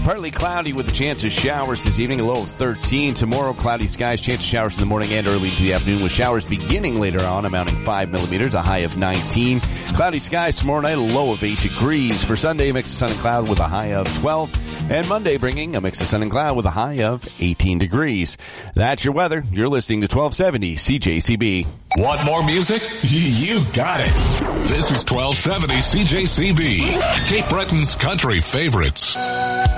Partly cloudy with a chance of showers this evening, a low of 13. Tomorrow, cloudy skies, chance of showers in the morning and early into the afternoon, with showers beginning later on, amounting 5 millimeters, a high of 19. Cloudy skies tomorrow night, a low of 8 degrees. For Sunday, a mix of sun and cloud with a high of 12. And Monday, bringing a mix of sun and cloud with a high of 18 degrees. That's your weather. You're listening to 1270 CJCB. Want more music? You got it. This is 1270 CJCB, Cape Breton's country favorites.